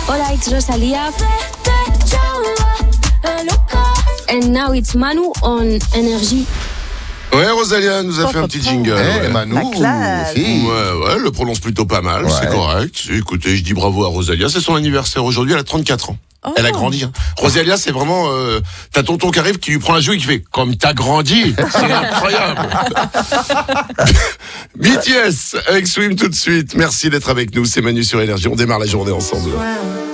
Hola, it's Rosalia. And now it's Manu on Energy. Ouais, Rosalia nous a fait un petit jingle. Manu, Ouais, elle le prononce plutôt pas mal, c'est correct. Écoutez, je dis bravo à Rosalia, c'est son anniversaire aujourd'hui, elle a 34 ans. Oh. Elle a grandi. Hein. Rosalia, c'est vraiment... t'as tonton qui arrive, qui lui prend la joue et qui fait « Comme t'as grandi !» C'est incroyable. BTS avec Swim tout de suite. Merci d'être avec nous, c'est Manu sur Énergie. On démarre la journée ensemble.